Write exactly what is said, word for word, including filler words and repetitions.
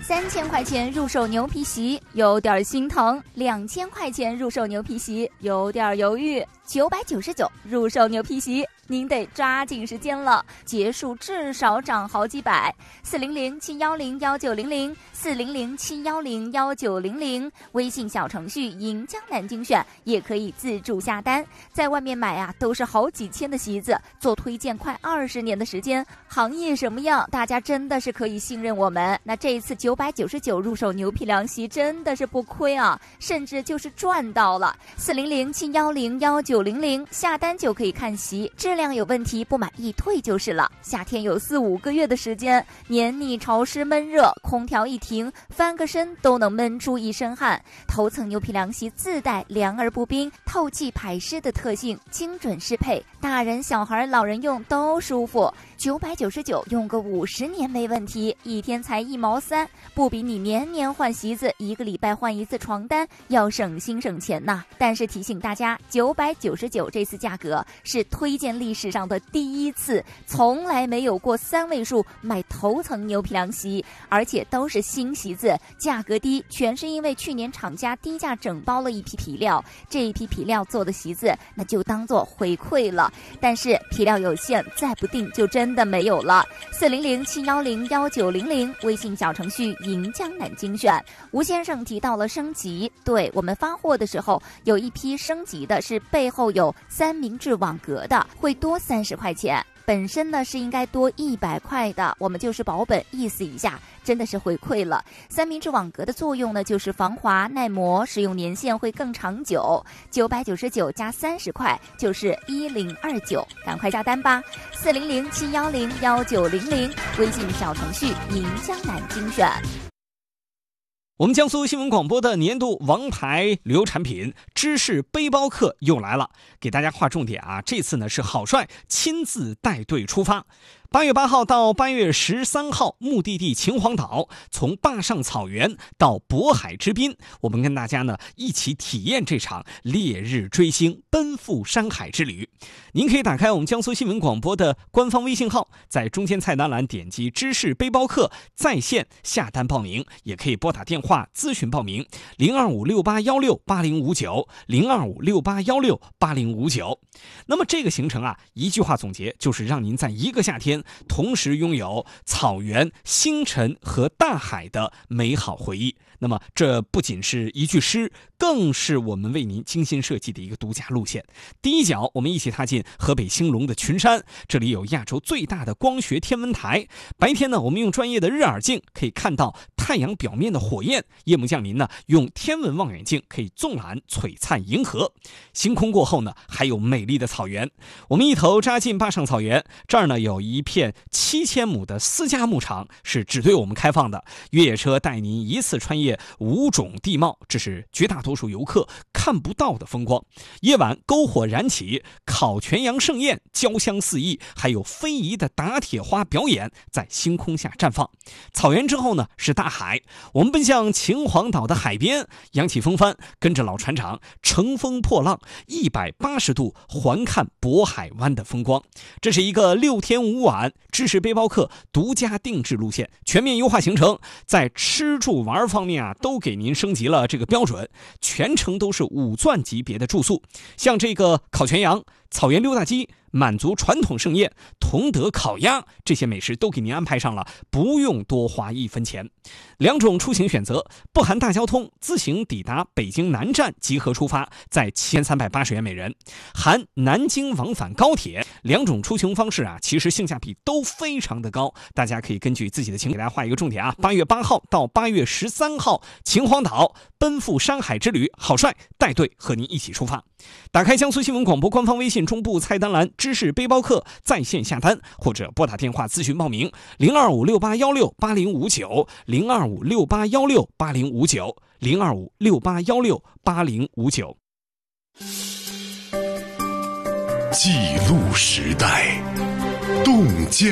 三千块钱入手牛皮席有点心疼，两千块钱入手牛皮席有点犹豫，九百九十九入手牛皮席您得抓紧时间了，结束至少涨好几百。四零零七幺零幺九零零四零零七幺零幺九零零，微信小程序银江南精选也可以自助下单。在外面买啊，都是好几千的席子，做推荐快二十年的时间，行业什么样，大家真的是可以信任我们。那这一次九百九十九入手牛皮凉席真的是不亏啊，甚至就是赚到了。四零零七幺零幺九零零，下单就可以看席，质量有问题不满意退就是了。夏天有四五个月的时间，黏腻潮湿闷热，空调一停，翻个身都能闷出一身汗。头层牛皮凉席自带凉而不冰、透气排湿的特性，精准适配，大人小孩老人用都舒服。九百九十九用个五十年没问题，一天才一毛三，不比你年年换席子，一个礼拜换一次床单要省心省钱呐。但是提醒大家，九百九十九这次价格是推荐历史上的第一次，从来没有过三位数买头层牛皮凉席，而且都是新席子，价格低，全是因为去年厂家低价整包了一批皮料，这一批皮料做的席子那就当做回馈了。但是皮料有限，再不定就真的没有了。四零零七幺零幺九零零，微信小程序银江南精选。吴先生提到了升级，对，我们发货的时候有一批升级的，是背后有三明治网格的，会多三十块钱。本身呢是应该多一百块的，我们就是保本意思一下，真的是回馈了。三明治网格的作用呢就是防滑耐磨，使用年限会更长久。九百九十九加三十块就是一零二九，赶快下单吧。四零零七幺零幺九零零，微信小程序银江南精选。 我们江苏新闻广播的年度王牌旅游产品芝士背包客又来了，给大家划重点啊！这次呢是郝帅亲自带队出发，八月八号到八月十三号，目的地秦皇岛，从坝上草原到渤海之滨，我们跟大家呢一起体验这场烈日追星、奔赴山海之旅。您可以打开我们江苏新闻广播的官方微信号，在中间菜单栏点击芝士背包客在线下单报名，也可以拨打电话咨询报名零二五六八幺六八零五九零二五六八幺六八零五九。那么这个行程啊，一句话总结就是让您在一个夏天同时拥有草原、星辰和大海的美好回忆。那么这不仅是一句诗，更是我们为您精心设计的一个独家路线。第一脚，我们一起踏进河北兴隆的群山，这里有亚洲最大的光学天文台。白天呢，我们用专业的日耳镜可以看到太阳表面的火焰；夜幕降临呢，用天文望远镜可以纵览璀璨银河。星空过后呢，还有美丽的草原。我们一头扎进坝上草原，这儿呢有一片七千亩的私家牧场，是只对我们开放的。越野车带您一次穿越五种地貌，这是绝大多数游客看不到的风光。夜晚篝火燃起，烤全羊盛宴，焦香四溢，还有非遗的打铁花表演在星空下绽放。草原之后呢是大海，我们奔向秦皇岛的海边，扬起风帆，跟着老船长乘风破浪，一百八十度环看渤海湾的风光。这是一个六天五晚知识背包客独家定制路线，全面优化行程，在吃住玩方面啊都给您升级了这个标准，全程都是五钻级别的住宿，像这个烤全羊、草原溜达鸡、满族传统盛宴、同德烤鸭，这些美食都给您安排上了，不用多花一分钱。两种出行选择，不含大交通，自行抵达北京南站集合出发，在七千三百八十元每人；含南京往返高铁。两种出行方式啊，其实性价比都非常的高，大家可以根据自己的情况给大家画一个重点啊。八月八号到八月十三号，秦皇岛奔赴山海之旅，郝帅带队和您一起出发。打开江苏新闻广播官方微信中部菜单栏知识背包客在线下单，或者拨打电话咨询报名零二五六八幺六八零五九零二五六八幺六八零五九零二五六八幺六八零五九。 记录时代，洞见